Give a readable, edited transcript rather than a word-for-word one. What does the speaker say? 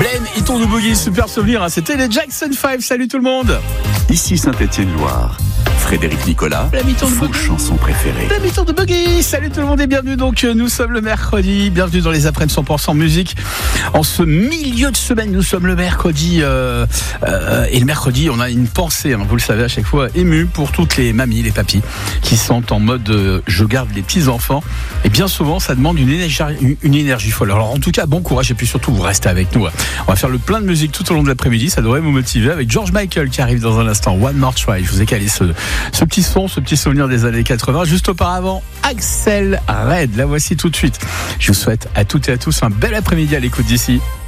Blame et ton de boogie, super souvenir, hein. C'était les Jackson 5, salut tout le monde. Ici Saint-Étienne-Loire. Frédéric Nicolas, vos chansons préférées. La mi-temps de boogie, salut tout le monde et bienvenue. Donc nous sommes le mercredi, bienvenue dans les après-midi 100% musique. En ce milieu de semaine, nous sommes le mercredi et le mercredi, on a une pensée, hein, vous le savez à chaque fois, émue pour toutes les mamies, les papis qui sont en mode je garde les petits enfants. Et bien souvent, ça demande une énergie folle. Alors en tout cas, bon courage et puis surtout vous restez avec nous. On va faire le plein de musique tout au long de l'après-midi, ça devrait vous motiver avec George Michael qui arrive dans un instant. One More Try. Je vous ai calé ce petit son, ce petit souvenir des années 80. Juste auparavant, Axel Red. La voici tout de suite. Je vous souhaite à toutes et à tous un bel après-midi à l'écoute d'ici.